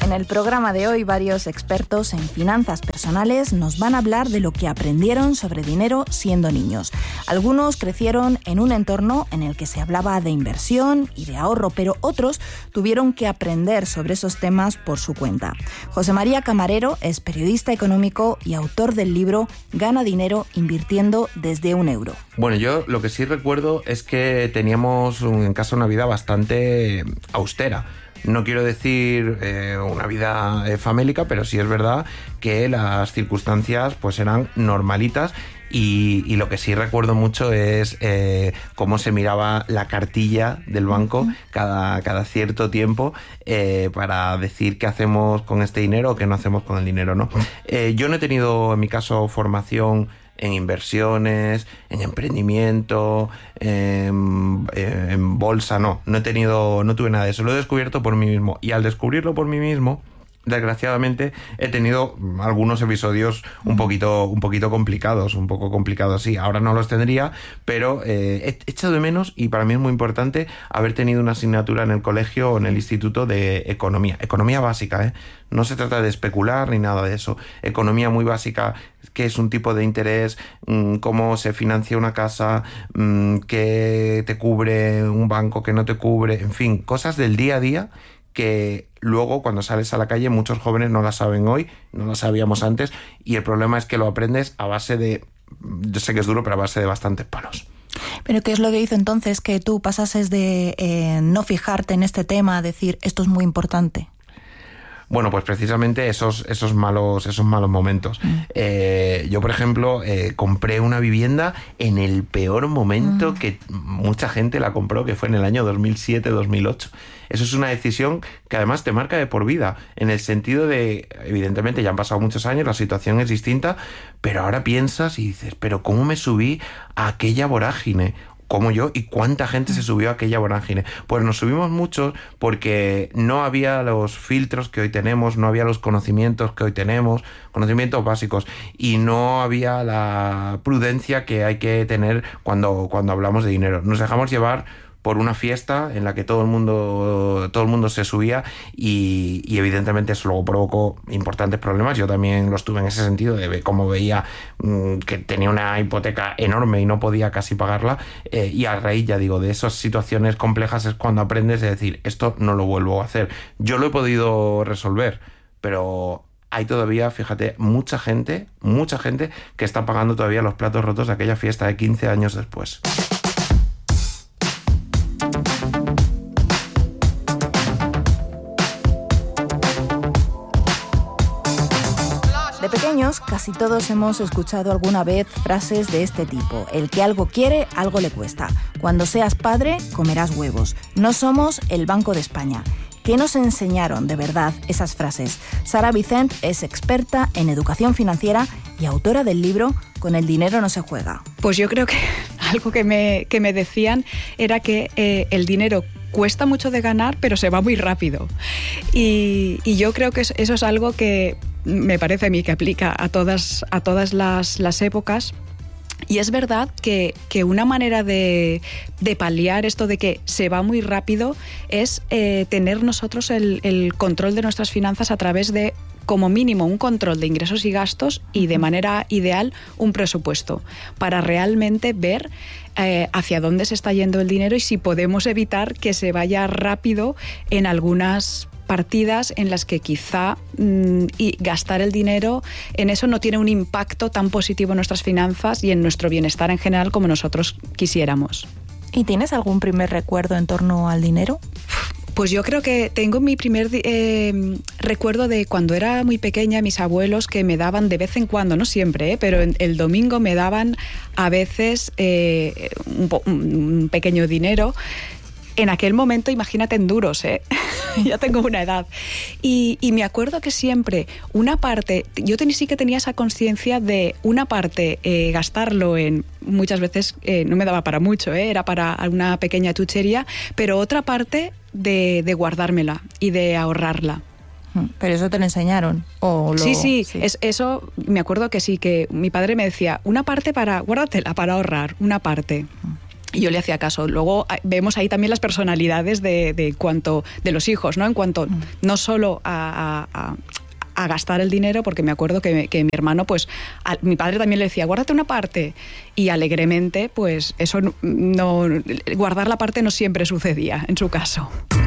En el programa de hoy, varios expertos en finanzas personales nos van a hablar de lo que aprendieron sobre dinero siendo niños. Algunos crecieron en un entorno en el que se hablaba de inversión y de ahorro, pero otros tuvieron que aprender sobre esos temas por su cuenta. José María Camarero es periodista económico y autor del libro Gana dinero invirtiendo desde €1. Bueno, yo lo que sí recuerdo es que teníamos en casa una vida bastante austera. No quiero decir una vida famélica, pero sí es verdad que las circunstancias pues eran normalitas y lo que sí recuerdo mucho es cómo se miraba la cartilla del banco cada cierto tiempo para decir qué hacemos con este dinero o qué no hacemos con el dinero, ¿no? Yo no he tenido, en mi caso, formación en inversiones, en emprendimiento, en bolsa, no tuve nada de eso, lo he descubierto por mí mismo, y al descubrirlo por mí mismo, desgraciadamente he tenido algunos episodios un poquito complicados, un poco complicados, sí, ahora no los tendría, pero he echado de menos, y para mí es muy importante haber tenido una asignatura en el colegio o en el instituto de economía básica, no se trata de especular ni nada de eso, economía muy básica, qué es un tipo de interés, cómo se financia una casa, qué te cubre un banco, qué no te cubre, en fin, cosas del día a día que luego cuando sales a la calle muchos jóvenes no las saben hoy, no las sabíamos antes, y el problema es que lo aprendes a base de, yo sé que es duro, pero a base de bastantes palos. ¿Pero qué es lo que hizo entonces que tú pasases de no fijarte en este tema a decir esto es muy importante? Bueno, pues precisamente esos malos momentos. Yo, por ejemplo, compré una vivienda en el peor momento que mucha gente la compró, que fue en el año 2007-2008. Eso es una decisión que además te marca de por vida, en el sentido de, evidentemente ya han pasado muchos años, la situación es distinta, pero ahora piensas y dices, pero ¿cómo me subí a aquella vorágine? Como yo, y cuánta gente se subió a aquella vorágine. Pues nos subimos muchos porque no había los filtros que hoy tenemos, no había los conocimientos que hoy tenemos, conocimientos básicos, y no había la prudencia que hay que tener cuando hablamos de dinero. Nos dejamos llevar por una fiesta en la que todo el mundo se subía y evidentemente eso luego provocó importantes problemas. Yo también los tuve en ese sentido, de cómo veía que tenía una hipoteca enorme y no podía casi pagarla, y a raíz, ya digo, de esas situaciones complejas es cuando aprendes de decir, esto no lo vuelvo a hacer. Yo lo he podido resolver, pero hay todavía, fíjate, mucha gente que está pagando todavía los platos rotos de aquella fiesta de 15 años después. De pequeños, casi todos hemos escuchado alguna vez frases de este tipo. El que algo quiere, algo le cuesta. Cuando seas padre, comerás huevos. No somos el Banco de España. ¿Qué nos enseñaron de verdad esas frases? Sara Vicent es experta en educación financiera y autora del libro Con el dinero no se juega. Pues yo creo que algo que me decían era que el dinero cuesta mucho de ganar, pero se va muy rápido. Y yo creo que eso es algo que me parece a mí que aplica a todas las épocas. Y es verdad que una manera de paliar esto de que se va muy rápido es tener nosotros el control de nuestras finanzas a través de, como mínimo, un control de ingresos y gastos, y de manera ideal un presupuesto, para realmente ver hacia dónde se está yendo el dinero y si podemos evitar que se vaya rápido en algunas partidas en las que quizá y gastar el dinero en eso no tiene un impacto tan positivo en nuestras finanzas y en nuestro bienestar en general como nosotros quisiéramos. ¿Y tienes algún primer recuerdo en torno al dinero? Pues yo creo que tengo mi primer recuerdo de cuando era muy pequeña, mis abuelos que me daban de vez en cuando, no siempre, pero el domingo me daban a veces un pequeño dinero. En aquel momento, imagínate en duros, ya tengo una edad. Y me acuerdo que siempre una parte, yo sí que tenía esa conciencia de una parte gastarlo en, muchas veces no me daba para mucho, era para una pequeña chuchería, pero otra parte de guardármela y de ahorrarla. ¿Pero eso te lo enseñaron? Sí. Eso me acuerdo que sí, que mi padre me decía, una parte guárdatela para ahorrar, una parte. Y yo le hacía caso. Luego vemos ahí también las personalidades de los hijos, ¿no? En cuanto no solo a gastar el dinero, porque me acuerdo que mi hermano, pues, mi padre también le decía, guárdate una parte, y alegremente, pues, eso no, guardar la parte no siempre sucedía en su caso.